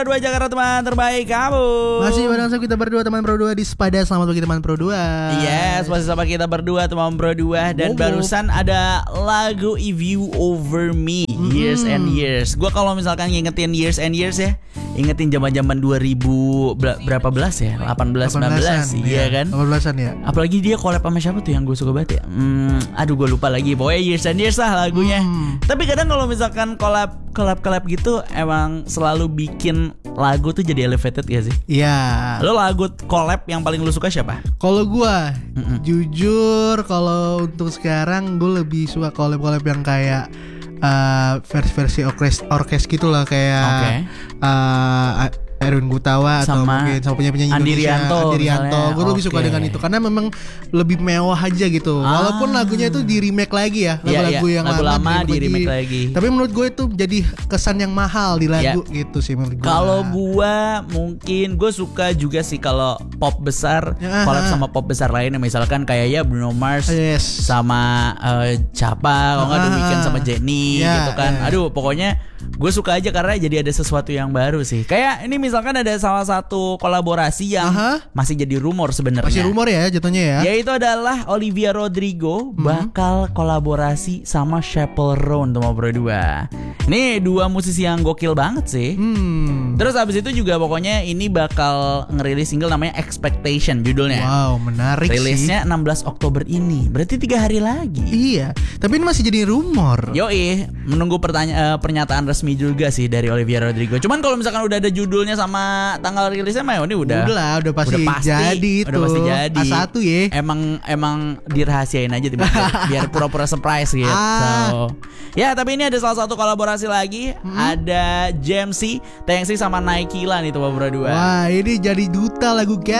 Dua Jakarta teman terbaik kamu. Masih bareng sama kita berdua teman Pro 2 di Sepada. Selamat pagi teman Pro 2. Yes, masih sama kita berdua teman Pro 2. Dan barusan ada lagu If You Over Me, Years and Years. Gue kalau misalkan ngingetin Years and Years ya, ingetin zaman-zaman 2000 berapa belas ya? 18 19 iya kan? 18-an ya. Apalagi dia collab sama siapa tuh yang gue suka banget ya? Aduh gue lupa lagi. Pokoknya Years and Years lah lagunya. Tapi kadang kalau misalkan collab gitu emang selalu bikin lagu tuh jadi elevated gak sih? Iya. Lo lagu collab yang paling lu suka siapa? Kalau gua jujur kalau untuk sekarang gue lebih suka collab yang kayak versi orkes gitu lah, kayak Erwin Gutawa atau mungkin sama penyanyi Indonesia Andi Rianto. Gue lebih suka dengan itu karena memang lebih mewah aja gitu. Walaupun lagunya itu di remake lagi ya, lagu-lagu yang lama di remake lagi. Tapi menurut gue itu jadi kesan yang mahal di lagu gitu sih menurut gue. Kalau gue mungkin gue suka juga sih kalau pop besar collab sama pop besar lainnya, misalkan kayak ya Bruno Mars sama siapa, kalau nggak The Weeknd sama Jennie gitu kan. Aduh pokoknya gue suka aja karena jadi ada sesuatu yang baru sih. Kayak ini misalkan ada salah satu kolaborasi yang masih jadi rumor sebenarnya. Masih rumor ya jatuhnya ya. Yaitu adalah Olivia Rodrigo bakal kolaborasi sama Chappell Roan sama Pro 2. Ini dua musisi yang gokil banget sih. Terus abis itu juga pokoknya ini bakal ngerilis single namanya Expectation judulnya. Wow, menarik. Rilisnya 16 Oktober ini. Berarti 3 hari lagi. Iya. Tapi ini masih jadi rumor. Yoi, menunggu pernyataan resmi juga sih dari Olivia Rodrigo. Cuman kalau misalkan udah ada judulnya sama tanggal rilisnya mah ini udah pasti jadi itu. Udah pasti jadi. A1 ya. Emang dirahasiain aja biar pura-pura surprise gitu. So, ya, tapi ini ada salah satu kolaborasi lagi. Ada Jamsey, Tengsi sama Nike lah nih tuh Bro 2. Wah, ini jadi duta lagu